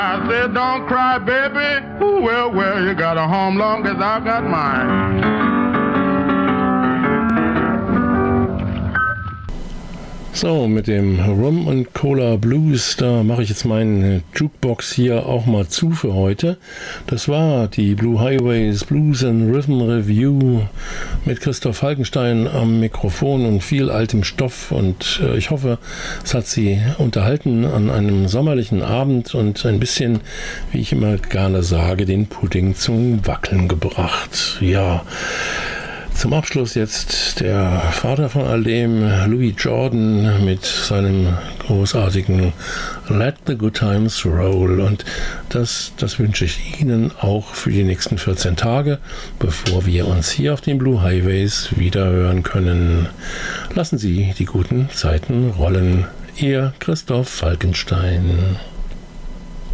I said, don't cry, baby. Well, well, you got a home long as I got mine. So, mit dem Rum and Cola Blues, da mache ich jetzt meinen Jukebox hier auch mal zu für heute. Das war die Blue Highways Blues and Rhythm Review mit Christoph Falkenstein am Mikrofon und viel altem Stoff. Und ich hoffe, es hat Sie unterhalten an einem sommerlichen Abend und ein bisschen, wie ich immer gerne sage, den Pudding zum Wackeln gebracht. Ja. Zum Abschluss jetzt der Vater von all dem, Louis Jordan, mit seinem großartigen Let the Good Times Roll. Und das wünsche ich Ihnen auch für die nächsten 14 Tage, bevor wir uns hier auf den Blue Highways wieder hören können. Lassen Sie die guten Zeiten rollen. Ihr Christoph Falkenstein.